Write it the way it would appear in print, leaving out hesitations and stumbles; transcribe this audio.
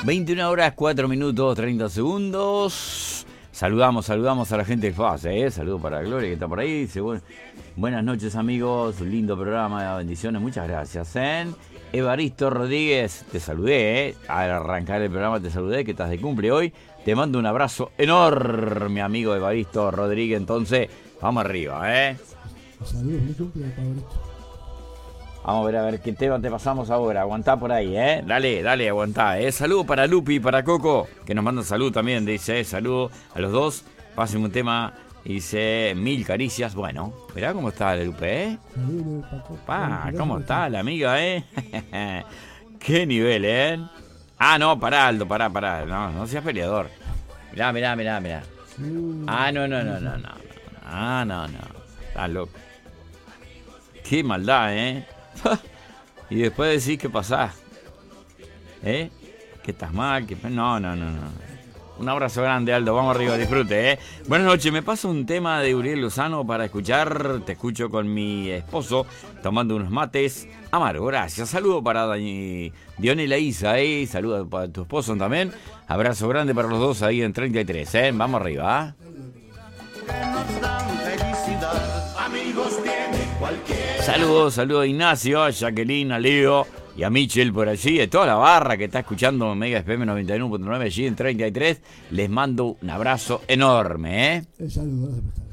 21 horas, 4 minutos, 30 segundos. Saludamos a la gente del FAS, Saludos para Gloria que está por ahí. Dice, buenas noches, amigos. Un lindo programa, bendiciones. Muchas gracias, Evaristo Rodríguez, te saludé, Al arrancar el programa te saludé, que estás de cumple hoy. Te mando un abrazo enorme, amigo Evaristo Rodríguez. Entonces, vamos arriba, Saludos, mi cumple, Pablito. Vamos a ver qué tema te pasamos ahora. Aguantá por ahí, Dale, aguantá, Saludos para Lupi y para Coco, que nos mandan salud también. Dice, saludos a los dos. Pasen un tema. Dice, 1000 caricias. Bueno, mirá cómo está la Lupe, Saludos, Paco. ¿Cómo está la amiga, Qué nivel, Ah, no, pará, Aldo, pará. No seas peleador. Mirá. Ah, no. No. Estás loco. Qué maldad, Y después decís que pasás. Que estás mal, que... No. Un abrazo grande, Aldo. Vamos arriba, disfrute, Buenas noches. Me pasa un tema de Uriel Lozano para escuchar. Te escucho con mi esposo tomando unos mates. Amaro, gracias. Saludo para Dion y la Isa, Saludo para tu esposo también. Abrazo grande para los dos ahí en 33, Vamos arriba, Saludos a Ignacio, a Jacqueline, a Leo y a Michel por allí, de toda la barra que está escuchando Mega FM 91.9 allí en 33. Les mando un abrazo enorme, Saludos,